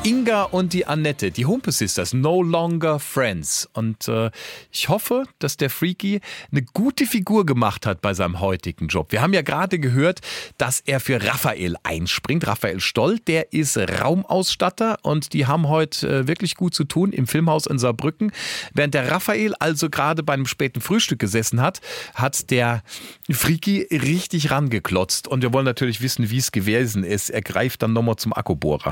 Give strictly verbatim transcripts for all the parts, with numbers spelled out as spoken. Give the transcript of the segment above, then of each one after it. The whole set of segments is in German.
Inga und die Annette, die Humpe Sisters, No Longer Friends. Und äh, ich hoffe, dass der Freaky eine gute Figur gemacht hat bei seinem heutigen Job. Wir haben ja gerade gehört, dass er für Raphael einspringt. Raphael Stoll, der ist Raumausstatter und die haben heute äh, wirklich gut zu tun im Filmhaus in Saarbrücken. Während der Raphael also gerade bei einem späten Frühstück gesessen hat, hat der Freaky richtig rangeklotzt. Und wir wollen natürlich wissen, wie es gewesen ist. Er greift dann nochmal zum Akkubohrer.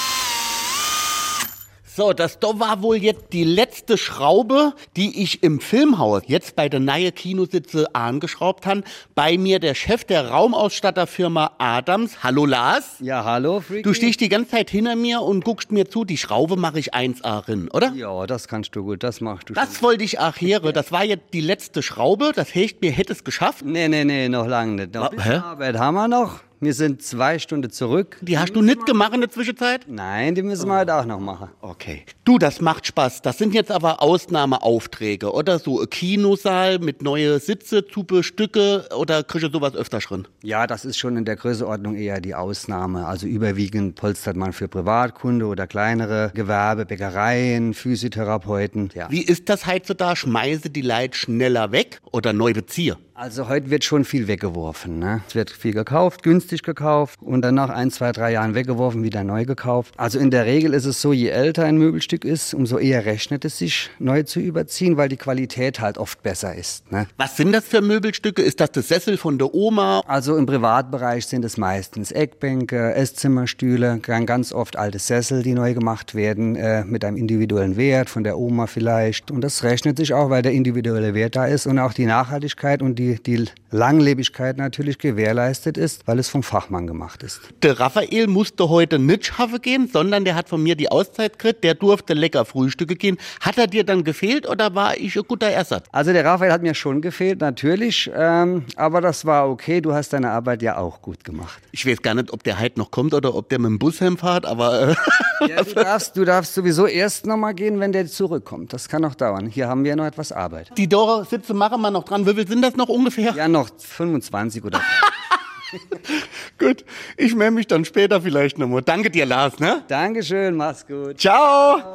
So, das da war wohl jetzt die letzte Schraube, die ich im Filmhaus jetzt bei der neuen Kinositze angeschraubt habe. Bei mir der Chef der Raumausstatterfirma Adams. Hallo Lars. Ja, hallo Freaky. Du stehst die ganze Zeit hinter mir und guckst mir zu. Die Schraube mache ich eins A rin, oder? Ja, das kannst du gut, das machst du Das schon. wollte ich auch hören. Das war jetzt die letzte Schraube. Das heißt, mir hätte es geschafft. Nee, nee, nee, noch lange nicht. Noch ein bisschen Hä? Arbeit haben wir noch. Wir sind zwei Stunden zurück. Die hast du nicht gemacht in der Zwischenzeit? Nein, die müssen wir heute auch noch machen. Okay. Du, das macht Spaß. Das sind jetzt aber Ausnahmeaufträge, oder? So ein Kinosaal mit neue Sitze zu bestücke oder kriegst du sowas öfter schon? Ja, das ist schon in der Größenordnung eher die Ausnahme. Also überwiegend polstert man für Privatkunde oder kleinere Gewerbe, Bäckereien, Physiotherapeuten. Ja. Wie ist das heutzutage? Schmeiße die Leute schneller weg oder neu beziehe? Also heute wird schon viel weggeworfen. Ne? Es wird viel gekauft, günstig gekauft und dann nach ein, zwei, drei Jahren weggeworfen, wieder neu gekauft. Also in der Regel ist es so, je älter ein Möbelstück ist, umso eher rechnet es sich, neu zu überziehen, weil die Qualität halt oft besser ist. Ne? Was sind das für Möbelstücke? Ist das das Sessel von der Oma? Also im Privatbereich sind es meistens Eckbänke, Esszimmerstühle, dann ganz oft alte Sessel, die neu gemacht werden, äh, mit einem individuellen Wert, von der Oma vielleicht. Und das rechnet sich auch, weil der individuelle Wert da ist und auch die Nachhaltigkeit und die, die Langlebigkeit natürlich gewährleistet ist, weil es vom Fachmann gemacht ist. Der Raphael musste heute nicht schaffen gehen, sondern der hat von mir die Auszeit gekriegt, der durfte lecker Frühstücke gehen. Hat er dir dann gefehlt oder war ich ein guter Ersatz? Also der Raphael hat mir schon gefehlt, natürlich, ähm, aber das war okay, du hast deine Arbeit ja auch gut gemacht. Ich weiß gar nicht, ob der heute noch kommt oder ob der mit dem Bus heimfährt, aber... Äh Ja, du, darfst, du darfst sowieso erst noch mal gehen, wenn der zurückkommt. Das kann noch dauern. Hier haben wir noch etwas Arbeit. Die Dora-Sitze machen wir noch dran. Wie viel sind das noch ungefähr? Ja, noch fünfundzwanzig oder Gut, ich melde mich dann später vielleicht nochmal. Danke dir, Lars, ne? Dankeschön, mach's gut. Ciao!